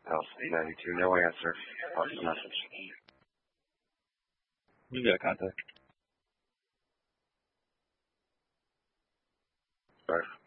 I'll say 92. No answer. I'll leave a message. You got contact. Bye.